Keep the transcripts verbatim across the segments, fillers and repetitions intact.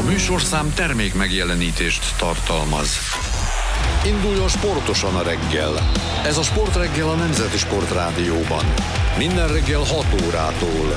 műsorszám termék megjelenítést tartalmaz. Induljon sportosan a reggel. Ez a Sportreggel a Nemzeti Sportrádióban. Minden reggel hat órától.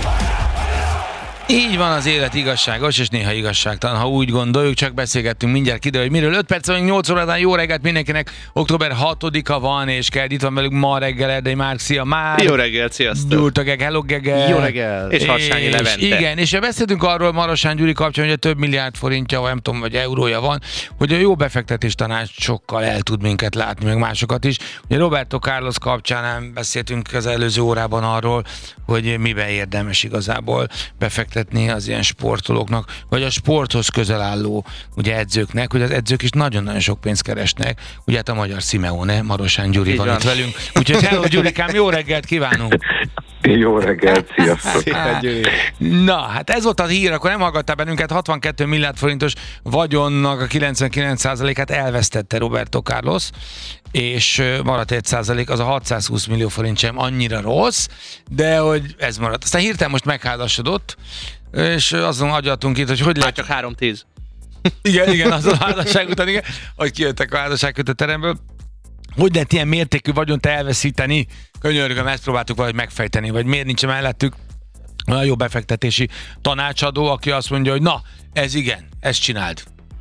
Így van, az élet igazságos, és néha igazságtalan, ha úgy gondoljuk, csak beszélgettünk, mindjárt kiderül, hogy miről. öt perc van, nyolc órában, jó reggelt mindenkinek, október hatodika van, és kell, itt van velünk ma reggel Erdei Márk, szia már! Jó reggel, sziasztok! Gyurta Geg, hello Gege! Jó reggel! És Harsányi Levente. Igen, és beszéltünk arról Marosán Gyuri kapcsán, hogy a több milliárd forintja, vagy nem tudom, vagy eurója van, hogy a jó befektetés tanácsokkal el tud minket látni, meg másokat is. Ugye Roberto Carlos kapcsán nem beszéltünk az előző órában arról, hogy miben érdemes igazából befektetni az ilyen sportolóknak, vagy a sporthoz közel álló ugye edzőknek, hogy az edzők is nagyon-nagyon sok pénzt keresnek. Ugye hát a magyar Simeone, Marosán Gyuri van, van itt velünk. Úgyhogy hello Gyurikám, jó reggelt kívánunk! Jó reggelt, sziasztok! Na, hát ez volt a hír, akkor nem hallgattál bennünket, hatvankettő milliárd forintos vagyonnak a kilencvenkilenc százalékát elvesztette Roberto Carlos, és maradt egy százalék, az a hatszázhúsz millió forint sem annyira rossz, de hogy ez maradt. Aztán hirtelen most megházasodott, és azon agyaltunk itt, hogy hogy lehet... Hát csak három tíz. Igen, igen, azon a házasság után, igen, hogy kijöttek a házasságkötőteremből. Hogy lehet ilyen mértékű vagyont elveszíteni? Könyörgöm, ezt próbáltuk valahogy megfejteni, vagy miért nincs mellettük olyan jó befektetési tanácsadó, aki azt mondja, hogy na, ez igen, ezt csináld.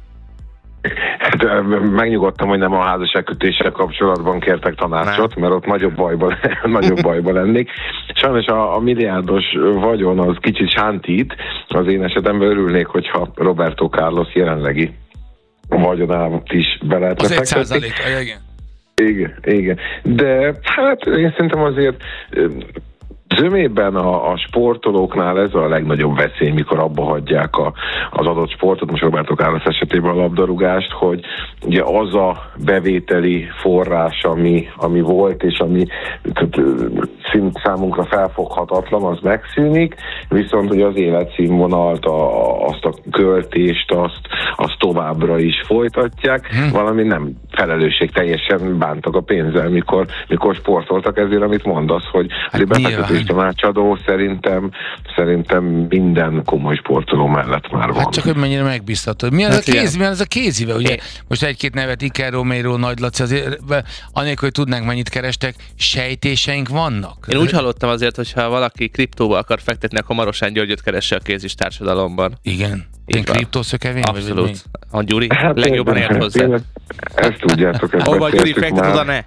Hát megnyugodtam, hogy nem a házasságkötéssel kapcsolatban kértek tanácsot, mert ott nagyobb bajba, nagyobb bajba lennék. Sajnos a, a milliárdos vagyon az kicsit sántít, az én esetemben örülnék, hogyha Roberto Carlos jelenlegi vagyonát is be lehet az egy százalék, igen. Igen, igen. De hát én szerintem azért zömében a, a sportolóknál ez a legnagyobb veszély, mikor abba hagyják a, az adott sportot, most Roberto Carlos esetében a labdarúgást, hogy ugye az a bevételi forrás, ami, ami volt, és ami szint számunkra felfoghatatlan, az megszűnik, viszont hogy az életszínvonalt, a, azt a költést, azt, azt továbbra is folytatják, hmm. valami nem felelősség teljesen bántak a pénzzel, mikor, mikor sportoltak, ezért amit mondasz, hogy hát befektetés tanácsadó szerintem, szerintem minden komoly sportoló mellett már van. Hát csak, hogy mennyire megbízható. Mi az, hát a, kéz, mi az a kézive? Ugye? Most egy-két nevet, Iker Romero, Nagy Laci, azért anélkül, hogy tudnánk, mennyit kerestek, sejtéseink vannak? Én úgy hallottam azért, hogyha valaki kriptóba akar fektetni, akkor Marosán Györgyöt keresse a kézis társadalomban. Igen. Én kriptószökevény? Abszolút. A Gyuri hát legjobban ért hozzá. Ezt tudjátok, ezt Hova Gyuri fektet, oda ne?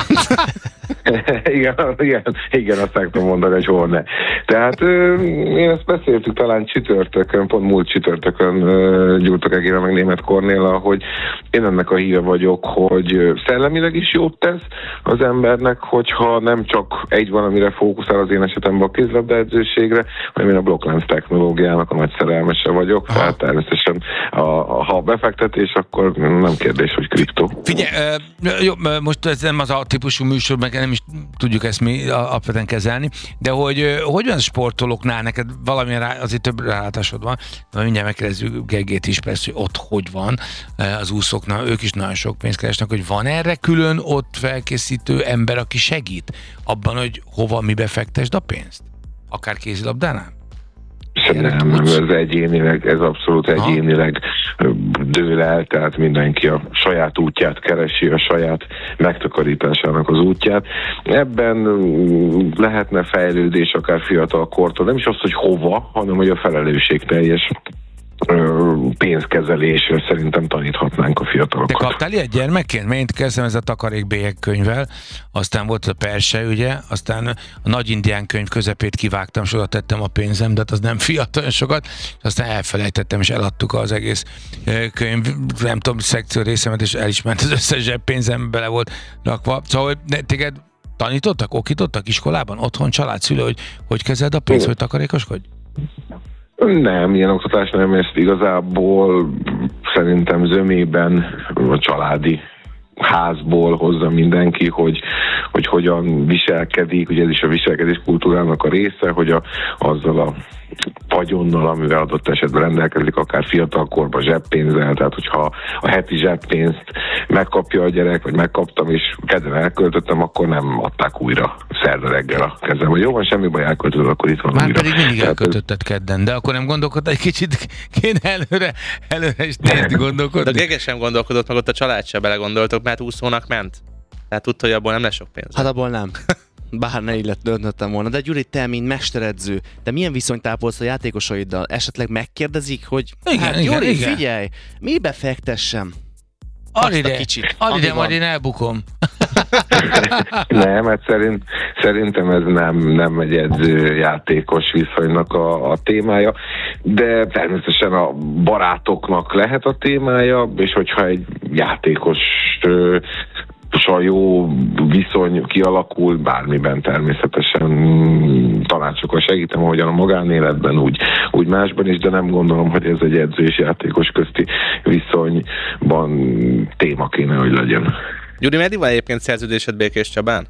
igen, igen, igen, azt meg tudom mondani, hogy hol ne. Tehát én ezt beszéltük talán csütörtökön, pont múlt csütörtökön Gyurta Egére meg Németh Kornéllal, hogy én ennek a híve vagyok, hogy szellemileg is jót tesz az embernek, hogyha nem csak egy valamire fókuszál, az én esetemben a kézlabda edzőségre, hanem én a blokklánc technológiának a nagy szerelmese vagyok. Aha. Tehát természetesen a, a, ha a befektetés, akkor nem kérdés, hogy kriptó. Figyelj, jó, most ez nem az a típusú műsor, meg nem is tudjuk ezt mi alapvetően kezelni, de hogy hogy van a sportolóknál, neked valamilyen rá, azért több rálátásod van, de mindjárt megkérdezzük Gegét is persze, hogy ott hogy van az úszóknál, ők is nagyon sok pénzt keresnek, hogy van erre külön ott felkészítő ember, aki segít abban, hogy hova mi befektesd a pénzt? Akár kézilabdánál? Nem, ez egyénileg, ez abszolút egyénileg dől el, tehát mindenki a saját útját keresi, a saját megtakarításának az útját. Ebben lehetne fejlődés akár fiatal kortól, nem is az, hogy hova, hanem hogy a felelősségteljes pénzkezelésre szerintem taníthatnánk a fiatalokat. Te kaptál ilyet gyermekként? Mert én kezdtem ez a takarékbélyek könyvvel, aztán volt a Perse, ugye, aztán a Nagy Indián könyv közepét kivágtam, és oda tettem a pénzem, de hát az nem fiatal sokat, és aztán elfelejtettem, és eladtuk az egész könyv, nem tudom, szekció részemet, és el is ment az összes zseppénzem, bele volt rakva. Szóval téged tanítottak, okítottak iskolában, otthon, családszülő, hogy hogy kezeld a pénzt, hogy takarékoskodj? Nem, ilyen oktatás nem, ezt igazából szerintem zömében a családi házból hozza mindenki, hogy, hogy hogyan viselkedik, ugye ez is a viselkedés kultúrának a része, hogy a, azzal a vagyonnal, amivel adott esetben rendelkezik, akár fiatal korban zseppénzzel, tehát hogyha a heti zseppénzt megkapja a gyerek, vagy megkaptam, és kedden elköltöttem, akkor nem adták újra szerda reggel a kezem. Vagy jó van, semmi baj, elköltöd, akkor itt van Már újra. pedig mindig Tehát elköltötted kedden, de akkor nem gondolkodtál egy kicsit, kéne előre, előre is nézni, gondolkodni. De a Gege sem gondolkodott, meg ott a család sem belegondoltok, mert úszónak ment. Tehát tudta, hogy abból nem lesz sok pénz. Hát abból nem. Bár ne illet döntöttem volna. De Gyuri, te, mint mesteredző, de milyen viszonyt ápolsz a játékosaiddal? Esetleg megkérdezik, hogy Igen, hát igen, Gyuri, igen. figyelj, mibe fektessem? Add Azt a ide, kicsit, add ami ide, van. majd én elbukom. Nem, hát szerint, szerintem ez nem, nem egy edző-játékos viszonynak a, a témája, de természetesen a barátoknak lehet a témája, és hogyha egy játékos a jó viszony kialakul, bármiben természetesen tanácsokkal segítem, ahogyan a magánéletben, úgy, úgy másban is, de nem gondolom, hogy ez egy edző és játékos közti viszonyban téma kéne, hogy legyen. Gyuri, meddig van egyébként szerződésed Békés Csabán?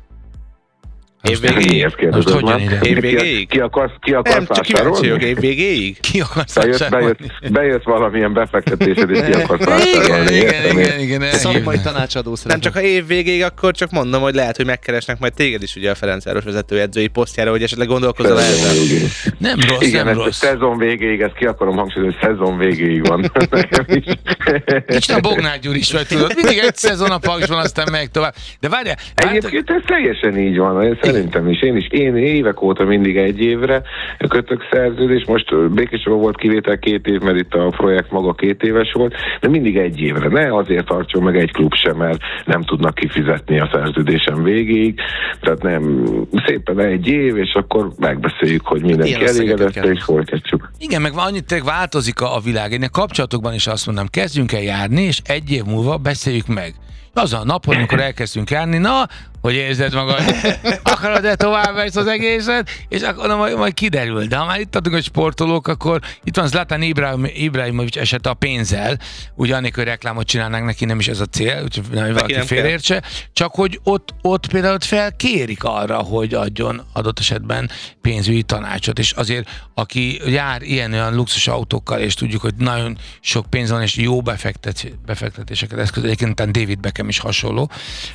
Évvégéig? Miért kérdezed Most már? hogyan ide? Évvégéig? Ki akarsz, ki akarsz Nem, csak kíváncsi vásárolni? vagyok, évvégéig? Ki akarsz Bejött, vásárolni? bejött, bejött valamilyen befektetésed, és ki akarsz Igen, vásárolni. igen, értem én. igen, igen, Szakmai elhívnám. tanácsadó Nem szeretem. csak ha évvégéig, akkor csak mondom, hogy lehet, hogy megkeresnek majd téged is ugye a Ferencváros vezetőedzői posztjára, hogy esetleg gondolkozol el. Nem rossz, Igen, nem ez rossz. szezon végéig, ezt ki akarom hangsúlyozni, hogy szezon végéig van. Nekem is. Kicsit a Bognár Gyuri is vagy, tudod. Mindig egy szezon a Paksban, aztán megy tovább. De várjál, Egyébként ez teljesen így van, én szerintem is. Én is, én évek óta mindig egy évre kötök szerződést, most Békéscsaba volt kivétel két év, mert itt a projekt maga két éves volt, de mindig egy évre. Ne azért tartson meg egy klub sem, mert nem tudnak kifizetni a szerződésem végéig, tehát nem, szépen egy év, és akkor megbeszéljük, hogy mindenki Ilyen összegeket elégedett, kell. és folytatjuk. igen, meg annyit tényleg változik a, a világ. Én a kapcsolatokban is azt mondom, kezdjünk el járni, és egy év múlva beszéljük meg. Az a napon, amikor elkezdtünk járni, na, hogy érzed magad, akarod-e tovább ezt az egészet, és akkor na, majd, majd kiderül. De ha már itt adunk, hogy sportolók, akkor itt van Zlatan Ibrahim, Ibrahimovic esete a pénzzel, ugye annélkül reklámot csinálnánk neki, nem is ez a cél, úgyhogy nem, hogy valaki nem félreértse, csak hogy ott, ott például felkérik arra, hogy adjon adott esetben pénzügyi tanácsot, és azért, aki jár ilyen-olyan luxus autókkal, és tudjuk, hogy nagyon sok pénz van, és jó befektet, befektetéseket eszköz, egyébként David Beckham is hasonló,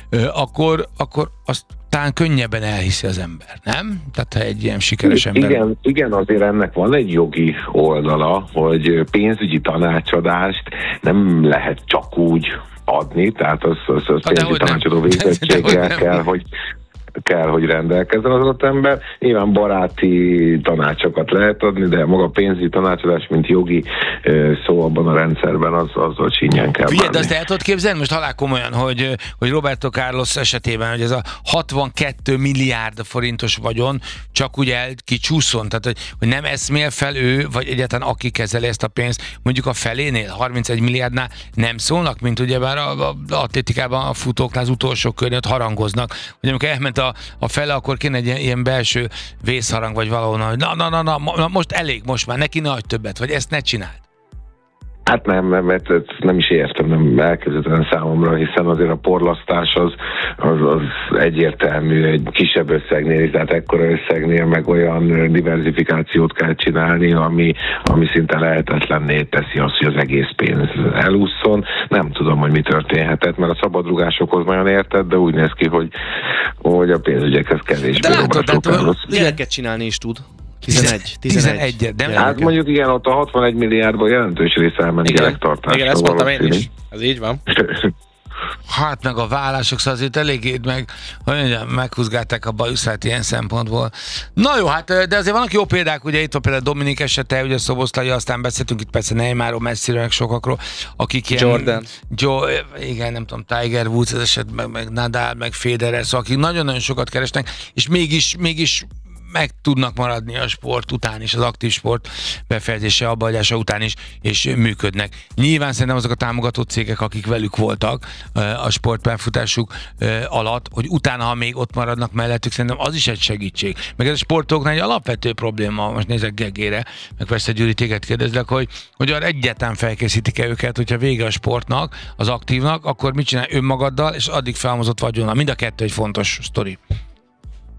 akkor, akkor azt talán könnyebben elhiszi az ember, nem? Tehát ha egy ilyen sikeres ember... Igen, igen, azért ennek van egy jogi oldala, hogy pénzügyi tanácsadást nem lehet csak úgy adni, tehát az, az, az Ha, pénzügyi tanácsadó végzettséggel kell, hogy kell, hogy rendelkezzen az adott ember. Nyilván baráti tanácsokat lehet adni, de maga a pénzügyi tanácsadás, mint jogi szó abban a rendszerben, az, azzal csínyen kell Figyelj, de bánni. azt el tudod képzelni, most halál komolyan, hogy, hogy Roberto Carlos esetében, hogy ez a hatvankettő milliárd forintos vagyon csak úgy el kicsúszon, tehát hogy, hogy nem eszmél fel ő, vagy egyáltalán aki kezeli ezt a pénzt, mondjuk a felénél, harmincegy milliárdnál nem szólnak, mint ugyebár a, a, a atlétikában a futóknál az utolsó körnél ott harangoznak, hogy amikor elment a, a fele, akkor kéne egy ilyen, ilyen belső vészharang, vagy valahonnan, hogy na, na, na, na, na, most elég, most már neki ne adj többet, vagy ezt ne csináld. Hát nem, nem, mert ezt nem is értem, nem elképzelhetetlen számomra, hiszen azért a porlasztás az, az, az egyértelmű egy kisebb összegnél, tehát ekkora összegnél meg olyan diversifikációt kell csinálni, ami, ami szinte lehetetlenné teszi azt, hogy az egész pénz elússzon. Nem tudom, hogy mi történhetett, mert a szabadrugásokhoz nagyon érted, de úgy néz ki, hogy, hogy a pénzügyekhez kevésbé. De látod, Roberto tehát- Carlos. Ilyeneket csinálni is tud. tizenegy. tizenegy, de Hát mondjuk igen, ott a hatvanegy milliárdból jelentős része elment gyerektartásra. Igen, ezt mondtam én valószínű. is. Ez így van. Hát meg a vállások, szóval azért eléggé meg, hogy mondjam, meghúzgálták a bajuszát ilyen szempontból. Na jó, hát de azért vannak jó példák, ugye itt van például Dominik esete, ugye Szoboszlai, aztán beszéltünk itt persze Neymarról, Messiről, meg sokakról, akik ilyen... Jordan. Jo, igen, nem tudom, Tiger Woods az eset, meg, meg Nadal, meg Federer, szóval akik nagyon-nagyon sokat keresnek, és mégis, mégis meg tudnak maradni a sport után is, az aktív sport befejezése, abbahagyása után is, és működnek. Nyilván szerintem azok a támogató cégek, akik velük voltak a sportpályafutásuk alatt, hogy utána, ha még ott maradnak mellettük, szerintem az is egy segítség. Meg ez a sportoknál egy alapvető probléma, most nézek Gegére, meg persze Gyuri, téged kérdezlek, hogy, hogy arra egyáltalán felkészítik-e őket, hogyha vége a sportnak, az aktívnak, akkor mit csinál önmagaddal, és addig felhalmozott vagyonnal. Mind a kettő egy fontos sztori.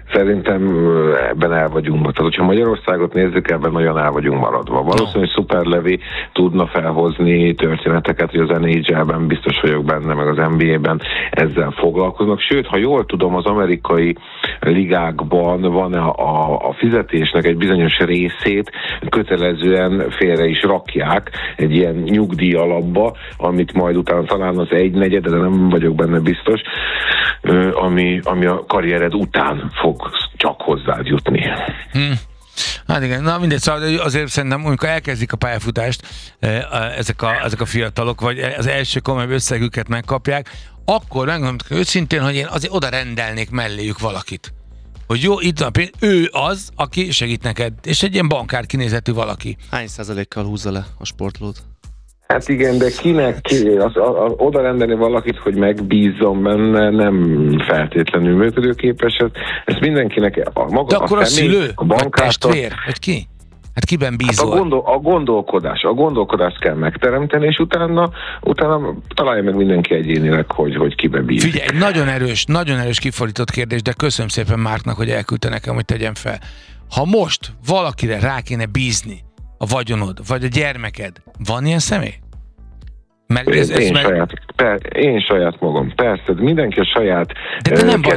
szerintem ebben el vagyunk. Tehát, hogyha Magyarországot nézzük, ebben nagyon el vagyunk maradva. Valószínűleg Super Levi tudna felhozni történeteket, hogy az en há el-ben biztos vagyok benne, meg az en bé á-ben ezzel foglalkoznak. Sőt, ha jól tudom, az amerikai ligákban van a, a, a fizetésnek egy bizonyos részét kötelezően félre is rakják egy ilyen nyugdíj alapba, amit majd utána talán az egy negyed, de nem vagyok benne biztos, ami, ami a karriered után fog csak hozzád jutni. Hmm. Hát igen, na mindegy, szóval azért szerintem, amikor elkezdik a pályafutást ezek a, ezek a fiatalok, vagy az első komoly összegüket megkapják, akkor megmondom őszintén, hogy én azért oda rendelnék melléjük valakit. Hogy jó, itt van a pénz, ő az, aki segít neked, és egy ilyen bankár kinézetű valaki. Hány százalékkal húzza le a sportlót? Hát igen, de kinek ki, az, az, az, oda rendelni valakit, hogy megbízzon benne, nem feltétlenül működőképes. Ez, ez mindenkinek a maga de akkor a, a személy, szülő, a vagy bankártól, testvér, vagy ki? Hát kiben bízol? Hát a, gondol, a gondolkodás, a gondolkodást kell megteremteni, és utána, utána találja meg mindenki egyénileg, hogy, hogy kiben bízik. Figyelj, egy nagyon erős, nagyon erős kifordított kérdés, de köszönöm szépen Márknak, hogy elküldte nekem, hogy tegyem fel. Ha most valakire rá kéne bízni a vagyonod, vagy a gyermeked, van ilyen személy? Mert ez, ez én, meg... saját, per, én saját magam, persze, mindenki a saját de, de nem baj,